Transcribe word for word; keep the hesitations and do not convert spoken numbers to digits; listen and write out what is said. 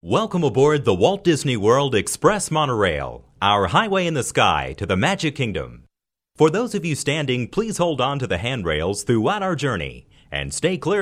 Welcome aboard the Walt Disney World Express Monorail, our highway in the sky to the Magic Kingdom. For those of you standing, please hold on to the handrails throughout our journey and stay clear